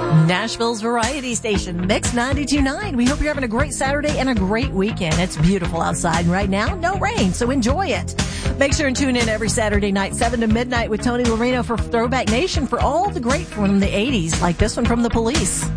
Nashville's variety station, Mix 92.9. We hope you're having a great Saturday and a great weekend. It's beautiful outside right now. No rain, so enjoy it. Make sure and tune in every Saturday night, 7 to midnight with Tony Marino for Throwback Nation for all the great from the 80s, like this one from The Police.